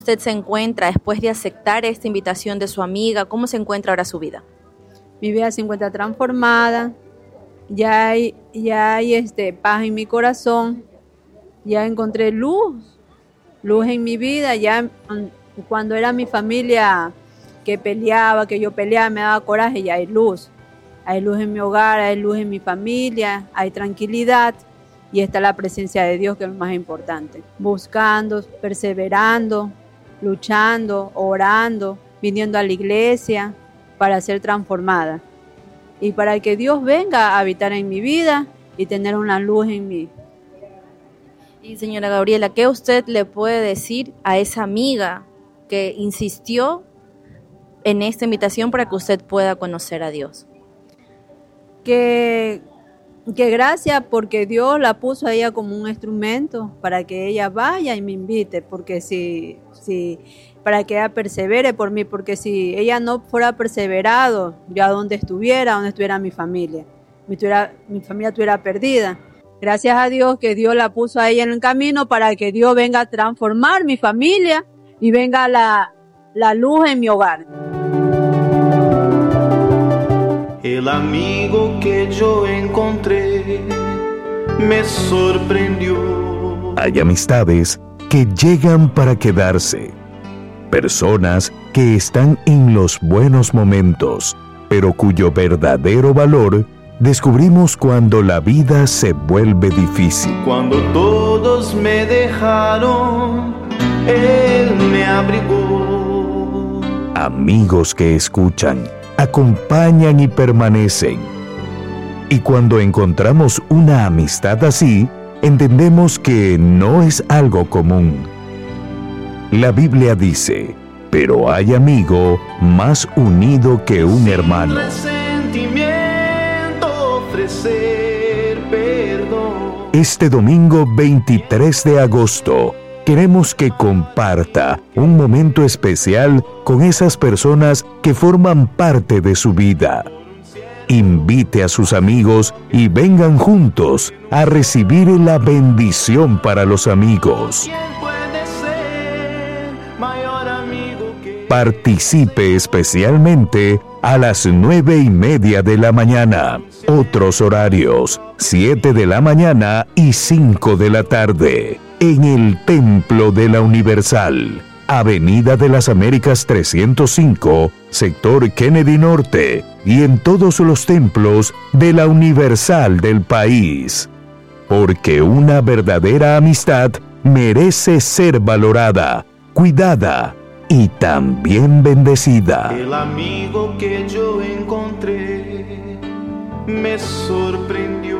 usted se encuentra después de aceptar esta invitación de su amiga? ¿Cómo se encuentra ahora su vida? Mi vida se encuentra transformada, ya hay paz en mi corazón, ya encontré luz en mi vida. Ya cuando era mi familia que yo peleaba, me daba coraje, ya hay luz en mi hogar, hay luz en mi familia, hay tranquilidad y está la presencia de Dios, que es lo más importante. Buscando, perseverando, luchando, orando, viniendo a la iglesia para ser transformada y para que Dios venga a habitar en mi vida y tener una luz en mí. Y señora Gabriela, ¿qué usted le puede decir a esa amiga que insistió en esta invitación para que usted pueda conocer a Dios? Que gracias, porque Dios la puso a ella como un instrumento para que ella vaya y me invite, porque para que ella persevere por mí, porque si ella no fuera perseverado, yo donde estuviera mi familia, mi familia estuviera perdida. Gracias a Dios que Dios la puso a ella en el camino para que Dios venga a transformar mi familia y venga la luz en mi hogar. El amigo que yo encontré me sorprendió. Hay amistades que llegan para quedarse. Personas que están en los buenos momentos, pero cuyo verdadero valor descubrimos cuando la vida se vuelve difícil. Cuando todos me dejaron, Él me abrigó. Amigos que escuchan, acompañan y permanecen. Y cuando encontramos una amistad así, entendemos que no es algo común. La Biblia dice, pero hay amigo más unido que un hermano. Este domingo 23 de agosto, queremos que comparta un momento especial con esas personas que forman parte de su vida. Invite a sus amigos y vengan juntos a recibir la bendición para los amigos. Participe especialmente a las 9:30 de la mañana. Otros horarios, 7 de la mañana y 5 de la tarde. En el Templo de la Universal, Avenida de las Américas 305, sector Kennedy Norte, y en todos los templos de la Universal del país. Porque una verdadera amistad merece ser valorada, cuidada y también bendecida. El amigo que yo encontré me sorprendió.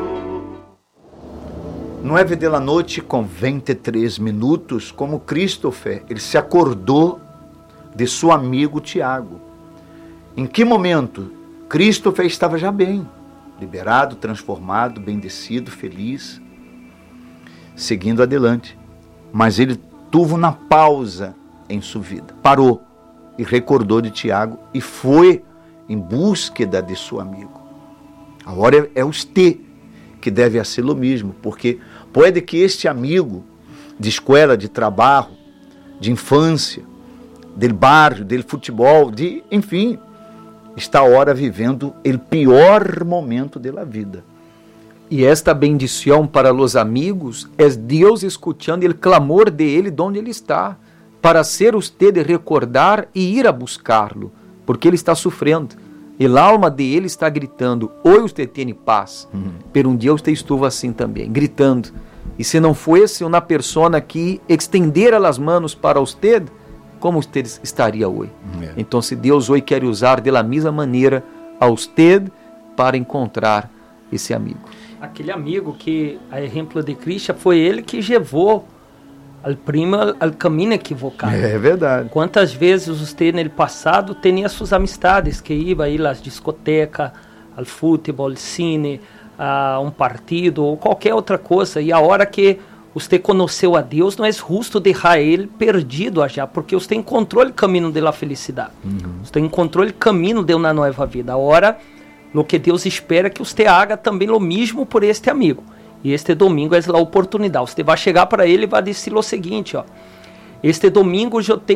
9 com 23 minutos, como Christopher, ele se acordou de seu amigo Tiago. Em que momento? Christopher estava já bem, liberado, transformado, bendecido, feliz, seguindo adelante. Mas ele teve uma pausa em sua vida, parou e recordou de Tiago e foi em búsqueda de seu amigo. Agora é você que deve fazer o mesmo, porque pode que este amigo de escola, de trabalho, de infância, del barrio, del futebol, enfim, está agora vivendo o pior momento da vida. E esta bendição para os amigos é Deus escutando o clamor de ele onde ele está, para ser usted recordar e ir a buscá-lo, porque ele está sofrendo. E a alma de ele está gritando, hoje você tem paz. Pero dia você estuvo assim também, gritando. E se não fosse uma pessoa que estendera as mãos para usted, como usted estaria hoje? Então, se Deus hoje quer usar de la mesma maneira a usted para encontrar esse amigo. Aquele amigo que, a exemplo de Cristo, foi ele que levou al primo al caminho equivocado. É verdade. Quantas vezes você no passado tinha suas amistades que iam aí às discotecas, ao futebol, cine, a partido ou qualquer outra coisa, e a hora que você conheceu a Deus, não é justo deixar ele perdido já, porque você encontrou o caminho da felicidade. Você encontrou o caminho de uma nova vida. Agora, o que Deus espera é que você haga também o mesmo por este amigo. E este domingo é a oportunidade. Você vai chegar para ele e vai dizer o seguinte, ó: este domingo eu tenho